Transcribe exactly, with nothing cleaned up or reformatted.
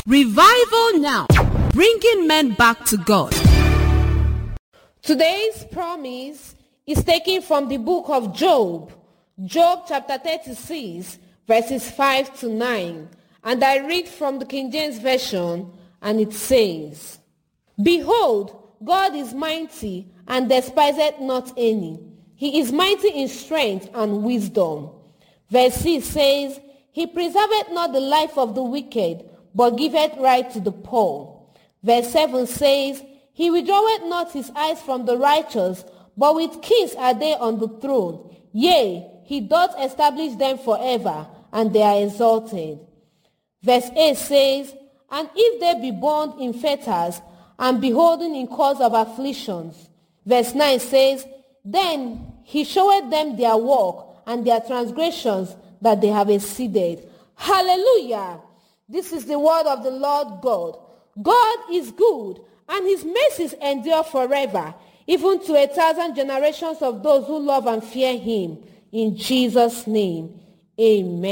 Revival Now, bringing men back to God. Today's promise is taken from the book of Job, Job chapter thirty-six, verses five to nine. And I read from the King James Version, and it says, Behold, God is mighty, and despiseth not any. He is mighty in strength and wisdom. Verse six says, He preserveth not the life of the wicked, but giveth right to the poor. Verse seven says, He withdraweth not his eyes from the righteous, but with kiss are they on the throne. Yea, he doth establish them forever, and they are exalted. Verse eight says, And if they be bound in fetters, and beholden in cause of afflictions. Verse nine says, Then he showeth them their work, and their transgressions that they have exceeded. Hallelujah! This is the word of the Lord God. God is good, and his mercies endure forever, even to a thousand generations of those who love and fear him. In Jesus' name, amen.